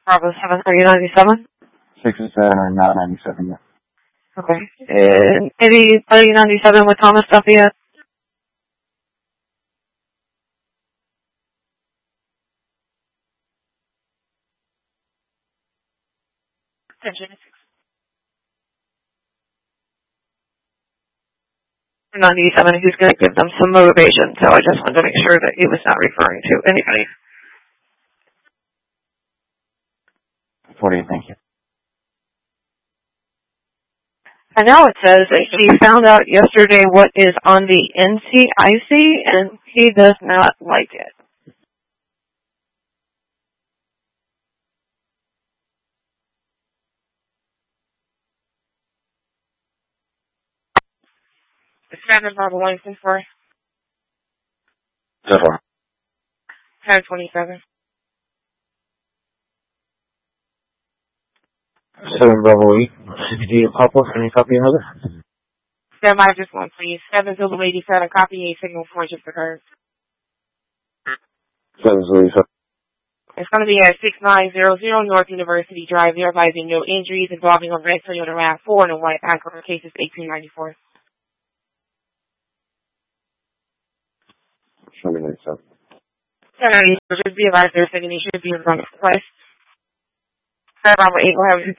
Bravo 7, are you 97? 6 and 7 are not 97 yet. Okay. Maybe are you 97 with Thomas Duffy yet? Attention. 97, he's going to give them some motivation, so I just wanted to make sure that he was not referring to anybody. 48, thank you. And now it says that he found out yesterday what is on the NCIC, and he does not like it. It's 7 Bravo 1 for 1027. 7 Bravo 8. CPD and Papa, any copy of it? Stand by just one, please. 7 Zulu 87, copy a signal for just occurred. 7 Zulu 87. It's going to be at 6900 North University Drive. They're advising no injuries involving a red Toyota RAV4 and a white Acura, cases 1894. Show me 97. Sorry, should be advised they're saying he should be in front of the place. Sorry, Bravo 8, go ahead.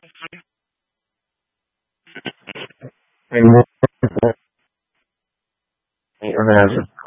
Any more?